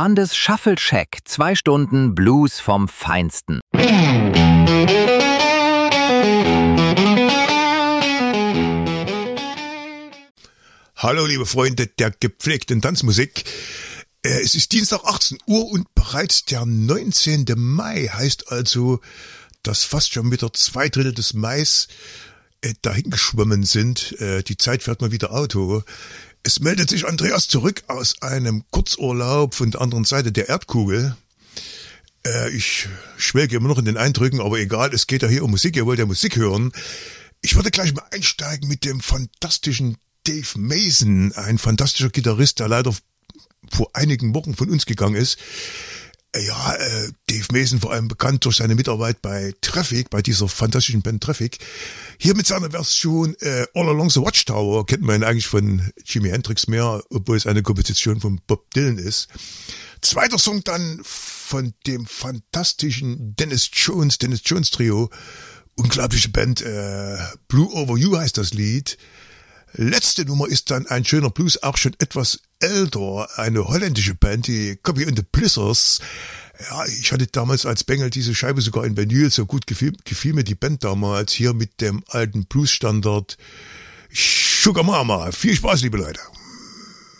Bandes Shuffle-Shack. 2 Stunden Blues vom Feinsten. Hallo liebe Freunde der gepflegten Tanzmusik. Es ist Dienstag 18 Uhr und bereits der 19. Mai, heißt also, dass fast schon wieder 2/3 des Mais dahingeschwommen sind. Die Zeit fährt mal wieder Auto. Es meldet sich Andreas zurück aus einem Kurzurlaub von der anderen Seite der Erdkugel. Ich schwelge immer noch in den Eindrücken, aber egal, es geht ja hier um Musik, ihr wollt ja Musik hören. Ich würde gleich mal einsteigen mit dem fantastischen Dave Mason, ein fantastischer Gitarrist, der leider vor einigen Wochen von uns gegangen ist. Dave Mason vor allem bekannt durch seine Mitarbeit bei Traffic, bei dieser fantastischen Band Traffic. Hier mit seiner Version All Along the Watchtower kennt man ihn eigentlich von Jimi Hendrix mehr, obwohl es eine Komposition von Bob Dylan ist. Zweiter Song dann von dem fantastischen Dennis Jones Trio. Unglaubliche Band, Blue Over You heißt das Lied. Letzte Nummer ist dann ein schöner Blues, auch schon etwas älter, eine holländische Band, die Copy and the Blizzards. Ja, ich hatte damals als Bengel diese Scheibe sogar in Vinyl, so gut gefiel mir die Band damals, hier mit dem alten Blues-Standard Sugar Mama. Viel Spaß, liebe Leute.